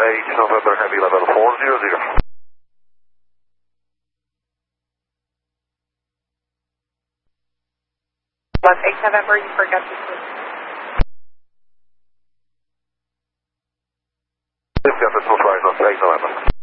8 November Heavy level 400. Was 8 November, you forgot to switch. This is the full rise on 8 November.